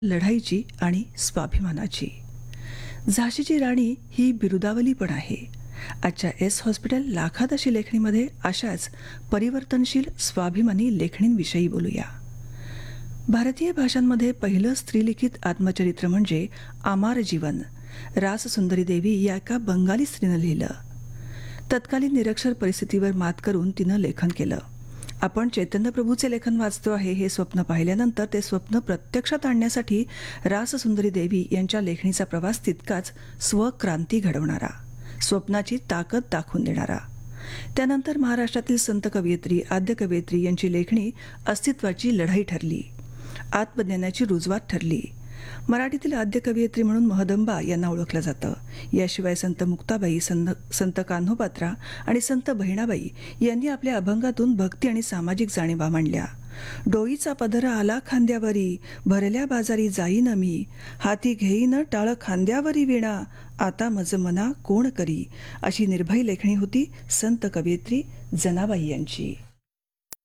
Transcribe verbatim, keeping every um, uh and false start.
लढाईची आणि स्वाभिमानाची. झाशीची राणी ही बिरुदावली पण आहे. आजच्या एस हॉस्पिटल लाखादशी लेखणीमध्ये अशाच परिवर्तनशील स्वाभिमानी लेखणींविषयी बोलूया. भारतीय भाषांमध्ये पहिलं स्त्रीलिखित आत्मचरित्र म्हणजे आमार जीवन राससुंदरी देवी या एका बंगाली स्त्रीनं लिहिलं. तत्कालीन निरक्षर परिस्थितीवर मात करून तिनं लेखन केलं. आपण चैतन्यप्रभूचे लेखन वाचतो आहे हे स्वप्न पाहिल्यानंतर ते स्वप्न प्रत्यक्षात आणण्यासाठी राससुंदरी देवी यांच्या लेखणीचा प्रवास तितकाच स्वक्रांती घडवणारा, स्वप्नाची ताकद दाखवून देणारा. त्यानंतर महाराष्ट्रातील संत कवयित्री, आद्य कवयित्री यांची लेखणी अस्तित्वाची लढाई ठरली, आत्मज्ञानाची रुजवात ठरली. मराठीतील आद्य कवयित्री म्हणून महदंबा यांना ओळखलं जातं. याशिवाय संत मुक्ताबाई, संत संत कान्होपात्रा आणि संत बहिणाबाई यांनी आपल्या अभंगातून भक्ती आणि सामाजिक जाणीवा मांडल्या. डोईचा पदर आला खांद्यावरी, भरल्या बाजारी जाईन मी, हाती घेईन टाळ खांद्यावरी विणा, आता मज मना कोण करी, अशी निर्भय लेखणी होती संत कवयित्री जनाबाई यांची.